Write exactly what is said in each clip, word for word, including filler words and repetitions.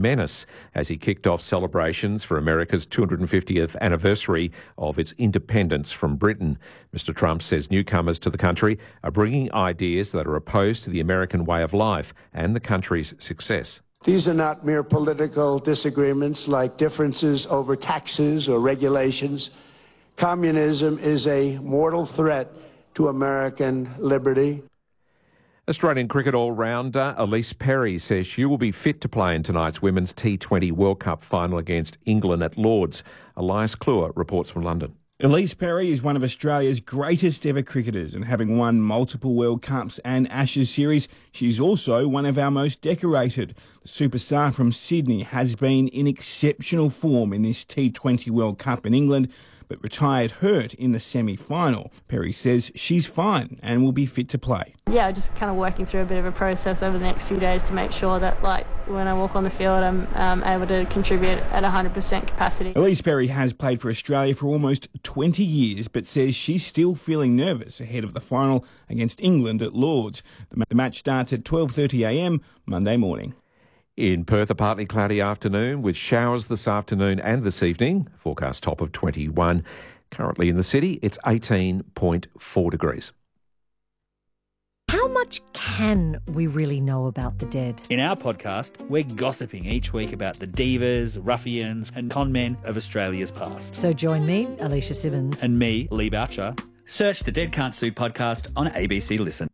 menace as he kicked off celebrations for America's two hundred fiftieth anniversary of its independence from Britain. Mister Trump says newcomers to the country are bringing ideas that are opposed to the American way of life and the country's success. These are not mere political disagreements like differences over taxes or regulations. Communism is a mortal threat to American liberty. Australian cricket all-rounder Elise Perry says she will be fit to play in tonight's Women's T twenty World Cup final against England at Lords. Elias Kluwer reports from London. Elise Perry is one of Australia's greatest ever cricketers, and having won multiple World Cups and Ashes series, she's also one of our most decorated. The superstar from Sydney has been in exceptional form in this T twenty World Cup in England, but retired hurt in the semi-final. Perry says she's fine and will be fit to play. Yeah, just kind of working through a bit of a process over the next few days to make sure that, like, when I walk on the field, I'm um, able to contribute at one hundred percent capacity. Elise Perry has played for Australia for almost twenty years, but says she's still feeling nervous ahead of the final against England at Lords. The match starts at twelve thirty a m Monday morning. In Perth, a partly cloudy afternoon with showers this afternoon and this evening. Forecast top of twenty-one. Currently in the city, it's eighteen point four degrees. How much can we really know about the dead? In our podcast, we're gossiping each week about the divas, ruffians and con men of Australia's past. So join me, Alicia Simmons. And me, Lee Boucher. Search the Dead Can't Sue podcast on A B C Listen.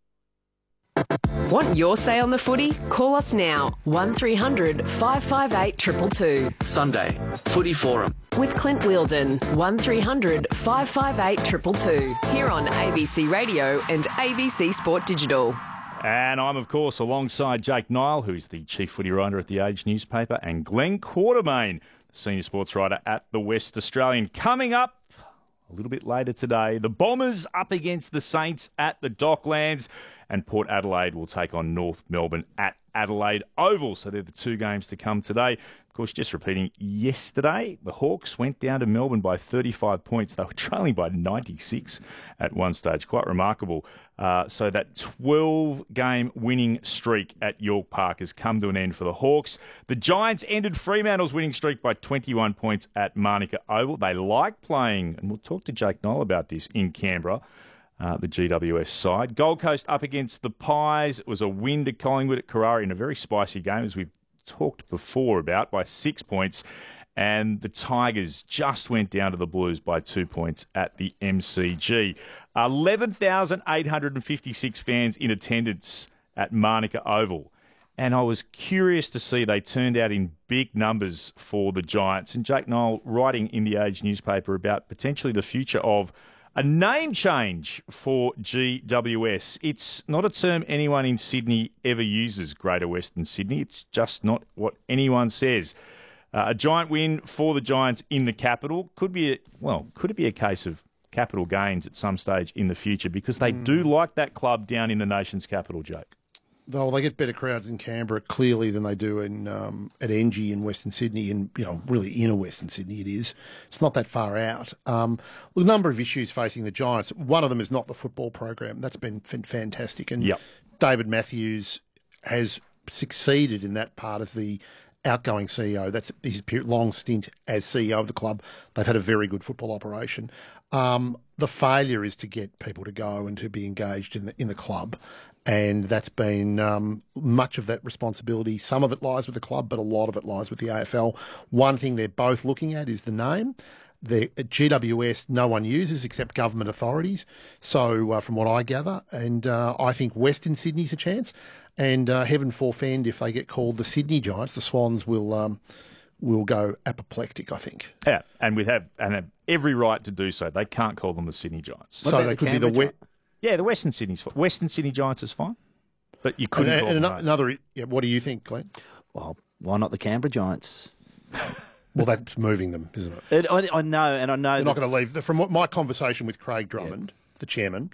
Want your say on the footy? Call us now. one three hundred five five eight two two two. Sunday, Footy Forum. With Clint Wheeldon. one three hundred five five eight two two two. Here on A B C Radio and A B C Sport Digital. And I'm, of course, alongside Jake Niall, who's the chief footy writer at The Age newspaper, and Glenn Quartermain, the senior sports writer at The West Australian. Coming up a little bit later today, the Bombers up against the Saints at the Docklands, and Port Adelaide will take on North Melbourne at Adelaide Oval. So they're the two games to come today. Of course, just repeating, yesterday, the Hawks went down to Melbourne by thirty-five points. They were trailing by ninety-six at one stage. Quite remarkable. Uh, so that twelve-game winning streak at York Park has come to an end for the Hawks. The Giants ended Fremantle's winning streak by twenty-one points at Manuka Oval. They like playing, and we'll talk to Jake Niall about this, in Canberra. Uh, the G W S side. Gold Coast up against the Pies. It was a win to Collingwood at Carrara in a very spicy game, as we've talked before about, by six points. And the Tigers just went down to the Blues by two points at the M C G. eleven thousand eight hundred fifty-six fans in attendance at Manuka Oval. And I was curious to see they turned out in big numbers for the Giants. And Jake Niall writing in The Age newspaper about potentially the future of a name change for G W S. It's not a term anyone in Sydney ever uses, Greater Western Sydney. It's just not what anyone says. Uh, a giant win for the Giants in the capital. Could be, a, well, could it be a case of capital gains at some stage in the future? Because they mm. do like that club down in the nation's capital, Jake. Well, they get better crowds in Canberra, clearly, than they do in um, at Engie in Western Sydney, and, you know, really inner Western Sydney it is. It's not that far out. Um, a number of issues facing the Giants. One of them is not the football program. That's been f- fantastic. And yep. David Matthews has succeeded in that part as the outgoing C E O. That's his long stint as C E O of the club. They've had a very good football operation. Um, the failure is to get people to go and to be engaged in the in the club. And that's been um, much of that responsibility. Some of it lies with the club, but a lot of it lies with the A F L. One thing they're both looking at is the name. The G W S no one uses except government authorities. So uh, from what I gather, and uh, I think Western Sydney's a chance. And uh, heaven forfend if they get called the Sydney Giants, the Swans will um, will go apoplectic, I think. Yeah, and we have and have every right to do so. They can't call them the Sydney Giants. What so they the could Canberra be the West. Yeah, the Western Sydney's Western Sydney Giants is fine, but you couldn't and, call and them another. Yeah, what do you think, Glenn? Well, why not the Canberra Giants? Well, that's moving them, isn't it? it I, I know, and I know they're that... not going to leave. From my conversation with Craig Drummond, yeah. the chairman,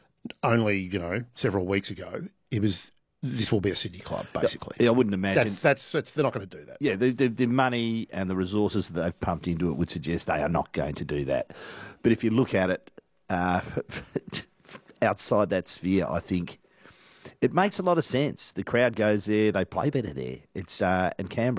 only you know several weeks ago, it was this will be a Sydney club, basically. Yeah, I wouldn't imagine that's that's, that's they're not going to do that. Yeah, the, the, the money and the resources that they've pumped into it would suggest they are not going to do that. But if you look at it. Uh, outside that sphere, I think it makes a lot of sense. The crowd goes there, they play better there. It's uh, and Canberra.